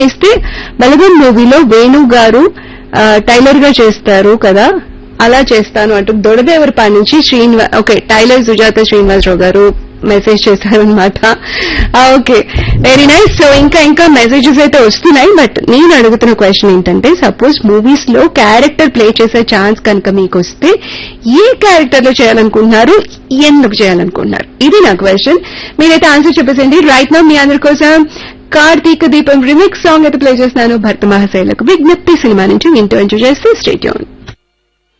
ఇస్తే బలగం మూవీలో వేణు గారు టైలర్ గా చేస్తారు కదా, అలా చేస్తాను అంటూ దొడదేవరపాటి నుంచి ఓకే టైలర్ సుజాత శ్రీనివాసరావు గారు మెసేజ్ చేశారనమాట. Okay, very nice. సో ఇంకా మెసేజెస్ అయితే వస్తున్నాయి. బట్ నేను అడుగుతున్న క్వశ్చన్ ఏంటంటే, సపోజ్ మూవీస్ లో క్యారెక్టర్ ప్లే చేసే ఛాన్స్ కనుక మీకు వస్తే ఏ క్యారెక్టర్ లో చేయాలనుకుంటున్నారు, ఎందుకు చేయాలనుకుంటున్నారు, ఇది నా క్వశ్చన్. మీరైతే ఆన్సర్ చెప్పేసండి. రైట్ నౌ మీ అందరి కోసం కార్తీక దీపం రిమిక్స్ సాంగ్ అయితే ప్లే చేస్తున్నాను. భర్త మహాశైలకు విజ్ఞప్తి సినిమా నుంచి వింటూ ఎంజాయ్ చేస్తే స్టే ట్యూన్.